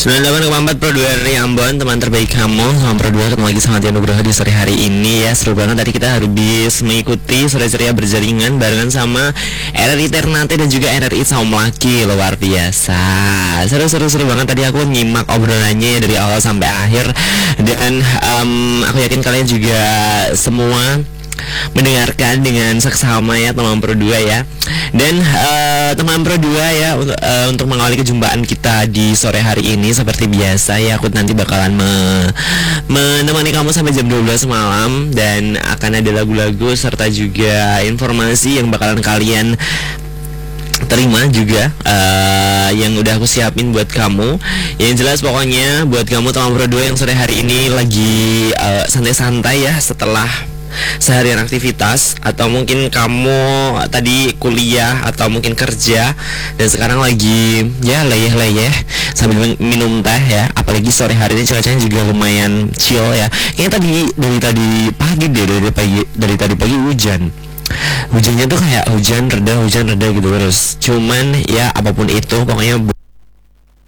98,4 Pro 2 dari Ambon, teman terbaik kamu. Sama Pro 2 ketemu lagi sama Tia Nugroho di sore hari ini ya. Seru banget tadi kita habis mengikuti sore ceria berjaringan barengan sama RRI Ternate dan juga RRI Saumlaki. Luar biasa. Seru banget tadi aku nyimak obrolannya dari awal sampai akhir. Dan aku yakin kalian juga semua mendengarkan dengan seksama ya teman Pro 2 ya. Dan teman Pro 2 ya untuk mengawali kejumpaan kita di sore hari ini seperti biasa ya, aku nanti bakalan menemani kamu sampai jam 12 malam dan akan ada lagu-lagu serta juga informasi yang bakalan kalian terima juga yang udah aku siapin buat kamu. Yang jelas pokoknya buat kamu teman Pro 2 yang sore hari ini lagi santai-santai ya setelah seharian aktivitas, atau mungkin kamu tadi kuliah atau mungkin kerja dan sekarang lagi ya leyeh-leyeh sambil minum teh ya. Apalagi sore hari ini cuacanya juga lumayan chill ya. Kayaknya dari tadi pagi hujannya tuh kayak hujan reda gitu terus. Cuman ya apapun itu pokoknya